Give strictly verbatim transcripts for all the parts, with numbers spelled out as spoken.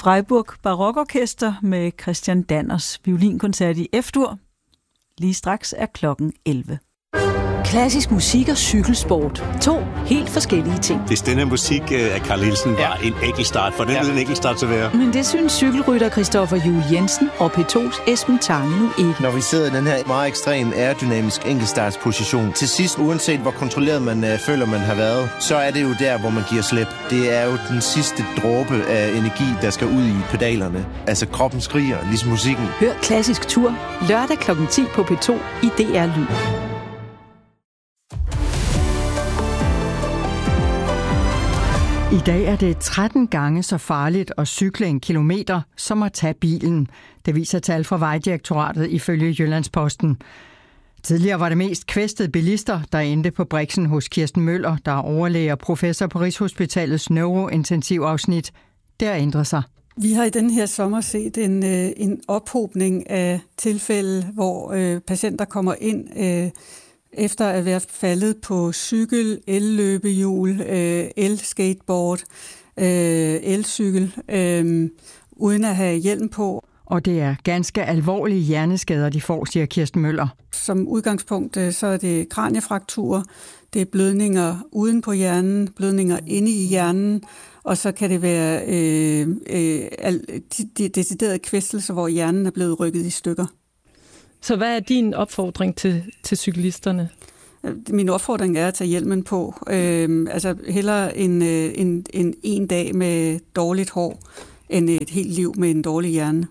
Freiburg Barokorkester med Christian Danners violinkoncert i F-dur. Lige straks er klokken elleve. Klassisk musik og cykelsport. To helt forskellige ting. Hvis denne musik af Carl Nielsen var ja. en enkeltstart, for den ja. ville en enkeltstart til være. Men det synes cykelrytter Christoffer Juhl Jensen og P to's Esben Tange nu ikke. Når vi sidder i den her meget ekstrem aerodynamisk enkeltstartsposition, til sidst, uanset hvor kontrolleret man øh, føler, man har været, så er det jo der, hvor man giver slip. Det er jo den sidste dråbe af energi, der skal ud i pedalerne. Altså kroppen skriger, ligesom musikken. Hør Klassisk Tur lørdag klokken ti på P to i D R Lyd. I dag er det tretten gange så farligt at cykle en kilometer, som at tage bilen. Det viser tal fra Vejdirektoratet ifølge Jyllandsposten. Tidligere var det mest kvæstede bilister, der endte på briksen hos Kirsten Møller, der er overlæge og professor på Rigshospitalets neurointensivafsnit. Det har ændret sig. Vi har i den her sommer set en, en ophobning af tilfælde, hvor øh, patienter kommer ind øh, efter at være faldet på cykel, el-løbehjul, øh, el-skateboard, øh, elcykel, øh, uden at have hjelm på. Og det er ganske alvorlige hjerneskader, de får, siger Kirsten Møller. Som udgangspunkt så er det kraniefrakturer, det er blødninger uden på hjernen, blødninger inde i hjernen, og så kan det være øh, øh, de, de deciderede kvæstelser, hvor hjernen er blevet rykket i stykker. Så hvad er din opfordring til, til cyklisterne? Min opfordring er at tage hjelmen på. Øh, altså hellere en, en, en, en dag med dårligt hår, end et helt liv med en dårlig hjerne.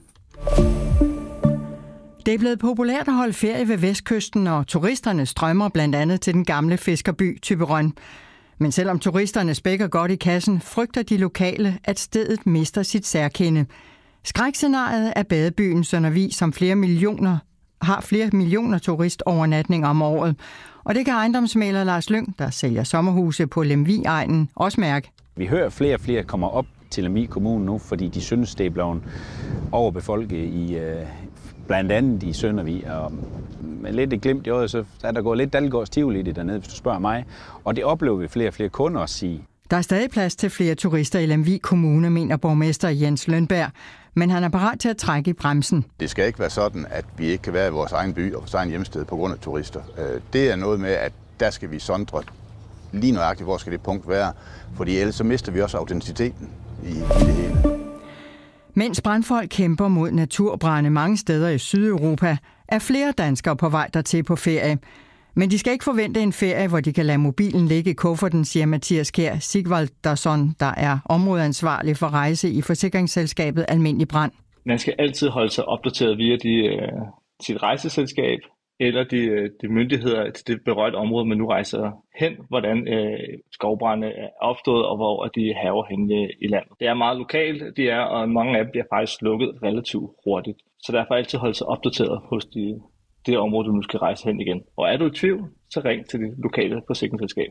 Det er blevet populært at holde ferie ved Vestkysten, og turisterne strømmer blandt andet til den gamle fiskerby Thyborøn. Men selvom turisterne spækker godt i kassen, frygter de lokale, at stedet mister sit særkende. Skrækscenariet er badebyen Søndervig, som flere millioner, har flere millioner turistovernatninger om året. Og det kan ejendomsmægler Lars Lyng, der sælger sommerhuse på Lemvig-egnen, også mærke. Vi hører, at flere og flere kommer op til Lemvig Kommune nu, fordi de synes, det er blevet overbefolket i, blandt andet i Søndervig. Og med lidt et glimt i øjet, så er der gået lidt Dalgårds Tivoli i det dernede, hvis du spørger mig. Og det oplever vi flere og flere kunder at sige. Der er stadig plads til flere turister i Lemvig Kommune, mener borgmester Jens Lønberg. Men han er parat til at trække i bremsen. Det skal ikke være sådan, at vi ikke kan være i vores egen by og vores egen hjemsted på grund af turister. Det er noget med, at der skal vi sondre lige nøjagtigt, hvor skal det punkt være. Fordi ellers så mister vi også autenticiteten i, i det hele. Mens brandfolk kæmper mod naturbrande mange steder i Sydeuropa, er flere danskere på vej dertil på ferie. Men de skal ikke forvente en ferie, hvor de kan lade mobilen ligge i kufferten, siger Mathias Kjær Sigvaldason, der er områdeansvarlig for rejse i forsikringsselskabet Almindelig Brand. Man skal altid holde sig opdateret via de, sit rejseselskab eller de, de myndigheder til det berørte område, man nu rejser hen, hvordan øh, skovbrande er opstået og hvor de hærger hen i landet. Det er meget lokalt, de er, og mange af dem bliver faktisk slukket relativt hurtigt. Så derfor altid holde sig opdateret hos de det område, du nu skal rejse hen igen. Og er du i tvivl, så ring til det lokale forsikringsselskab.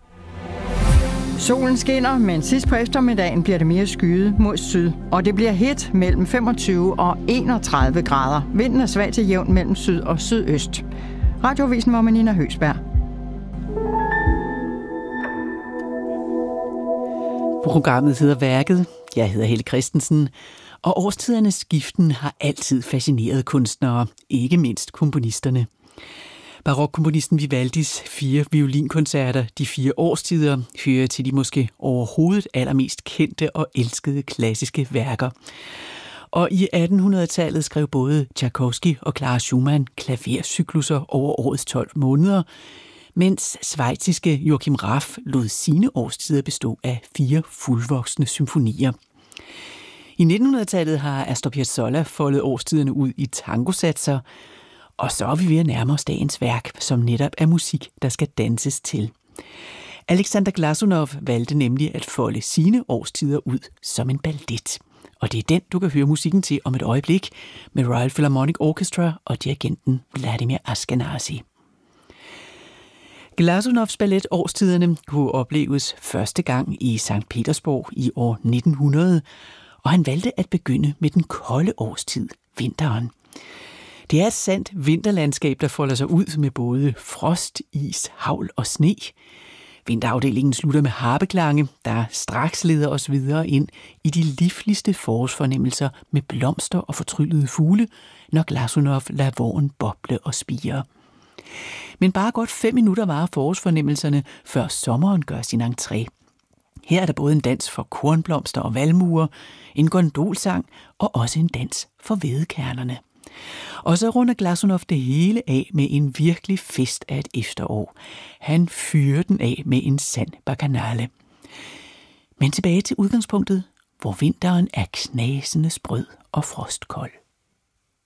Solen skinner, men sidst på eftermiddagen bliver det mere skyet mod syd. Og det bliver hit mellem femogtyve og enogtredive grader. Vinden er svag til jævn mellem syd og sydøst. Radioavisen var med Nina Høgsberg. Programmet hedder Værket. Jeg hedder Helle Christensen. Og årstidernes skiften har altid fascineret kunstnere, ikke mindst komponisterne. Barokkomponisten Vivaldis fire violinkoncerter, de fire årstider, hører til de måske overhovedet allermest kendte og elskede klassiske værker. Og i attenhundredetallet skrev både Tchaikovsky og Clara Schumann klavercyklusser over årets tolv måneder, mens schweiziske Joachim Raff lod sine årstider bestå af fire fuldvoksne symfonier. I nittenhundredetallet har Astor Piazzolla foldet årstiderne ud i tangosatser, og så er vi ved at nærme os dagens værk, som netop er musik, der skal danses til. Alexander Glazunov valgte nemlig at folde sine årstider ud som en ballet. Og det er den, du kan høre musikken til om et øjeblik med Royal Philharmonic Orchestra og dirigenten Vladimir Ashkenazy. Glazunovs ballet Årstiderne kunne opleves første gang i Sankt Petersborg i år nitten hundrede, og han valgte at begynde med den kolde årstid, vinteren. Det er et sandt vinterlandskab, der folder sig ud med både frost, is, hagl og sne. Vinterafdelingen slutter med harpeklange, der straks leder os videre ind i de livligste forårsfornemmelser med blomster og fortryllede fugle, når Glazunov lader våren boble og spire. Men bare godt fem minutter varer forårsfornemmelserne, før sommeren gør sin entré. Her er der både en dans for kornblomster og valmuer, en gondolsang og også en dans for hvedekernerne. Og så runder Glazunov det hele af med en virkelig fest af et efterår. Han fyrer den af med en sand bacchanale. Men tilbage til udgangspunktet, hvor vinteren er knasende sprød og frostkold.